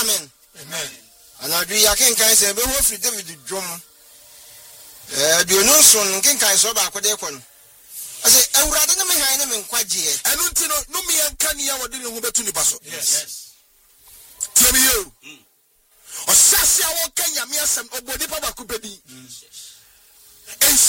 amen. And I do ya can say be ho free David drum. Do no son ken kan so ba akode kon. I say Ewurade no me han no me nkwaje. Enu ntino no me yanka ne ya wode ne ho betu ni baso. Yes. Tell me you. Osase a wo kan yame asem obodi pa ba kupedi.